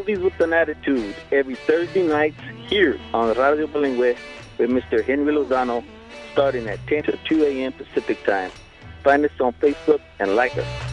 Oldies with an Attitude every Thursday nights here on Radio Bilingüe with Mr. Henry Lozano starting at 10 to 2 a.m. Pacific Time. Find us on Facebook and like us.